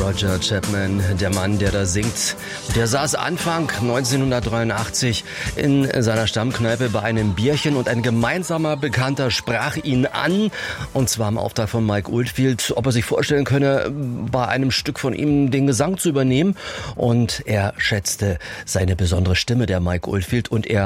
Roger Chapman, der Mann, der da singt. Der saß Anfang 1983 in seiner Stammkneipe bei einem Bierchen und ein gemeinsamer Bekannter sprach ihn an, und zwar im Auftrag von Mike Oldfield, ob er sich vorstellen könne, bei einem Stück von ihm den Gesang zu übernehmen. Und er schätzte seine besondere Stimme, der Mike Oldfield, und er